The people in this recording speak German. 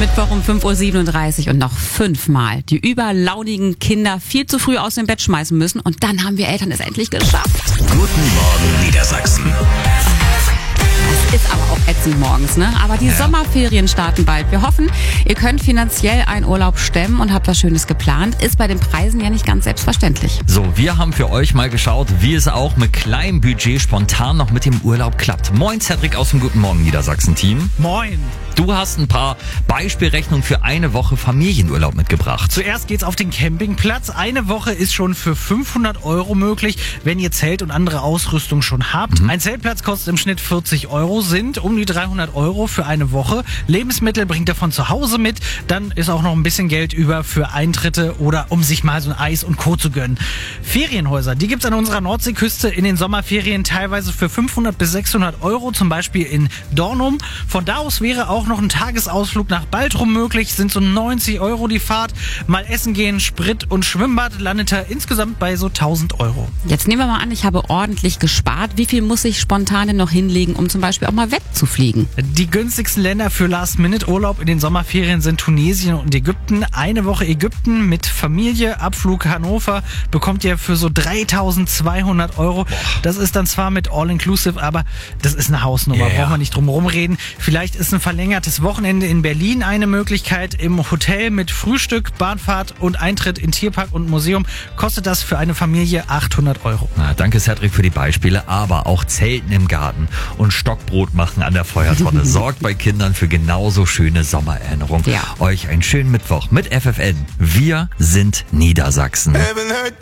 Mittwoch um 5.37 Uhr und noch 5-mal die überlaunigen Kinder viel zu früh aus dem Bett schmeißen müssen. Und dann haben wir Eltern es endlich geschafft. Guten Morgen Niedersachsen. Das ist aber auch ätzend morgens, ne? Aber die Sommerferien starten bald. Wir hoffen, ihr könnt finanziell einen Urlaub stemmen und habt was Schönes geplant. Ist bei den Preisen ja nicht ganz selbstverständlich. So, wir haben für euch mal geschaut, wie es auch mit kleinem Budget spontan noch mit dem Urlaub klappt. Moin, Cedric aus dem Guten Morgen Niedersachsen-Team. Moin. Du hast ein paar Beispielrechnungen für eine Woche Familienurlaub mitgebracht. Zuerst geht's auf den Campingplatz. Eine Woche ist schon für 500 € möglich, wenn ihr Zelt und andere Ausrüstung schon habt. Ein Zeltplatz kostet im Schnitt 40 €, sind um die 300 € für eine Woche. Lebensmittel bringt ihr von zu Hause mit. Dann ist auch noch ein bisschen Geld über für Eintritte oder um sich mal so ein Eis und Co. zu gönnen. Ferienhäuser, die gibt's an unserer Nordseeküste in den Sommerferien teilweise für 500 bis 600 €, zum Beispiel in Dornum. Von da aus wäre auch noch ein Tagesausflug nach Baltrum möglich, sind so 90 € die Fahrt. Mal essen gehen, Sprit und Schwimmbad landet da insgesamt bei so 1000 €. Jetzt nehmen wir mal an, ich habe ordentlich gespart. Wie viel muss ich spontan denn noch hinlegen, um zum Beispiel auch mal wegzufliegen? Die günstigsten Länder für Last-Minute-Urlaub in den Sommerferien sind Tunesien und Ägypten. Eine Woche Ägypten mit Familie, Abflug Hannover bekommt ihr für so 3.200 €. Das ist dann zwar mit All-Inclusive, aber das ist eine Hausnummer, brauchen wir nicht drum rumreden. Vielleicht ist ein verlängertes Wochenende in Berlin eine Möglichkeit. Im Hotel mit Frühstück, Bahnfahrt und Eintritt in Tierpark und Museum kostet das für eine Familie 800 €. Na, danke Cedric für die Beispiele, aber auch Zelten im Garten und Stockbrot machen an der Feuertonne sorgt bei Kindern für genauso schöne Sommererinnerungen. Ja. Euch einen schönen Mittwoch mit FFN. Wir sind Niedersachsen.